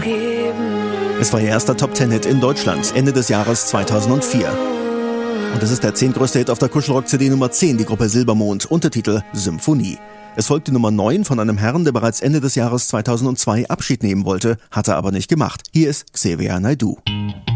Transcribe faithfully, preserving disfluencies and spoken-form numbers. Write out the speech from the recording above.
Es war ihr erster Top-Ten-Hit in Deutschland, Ende des Jahres zweitausendvier. Und es ist der zehntgrößte Hit auf der Kuschelrock-C D Nummer zehn, die Gruppe Silbermond, Untertitel Symphonie. Es folgt die Nummer neun von einem Herrn, der bereits Ende des Jahres zweitausendzwei Abschied nehmen wollte, hat er aber nicht gemacht. Hier ist Xavier Naidoo.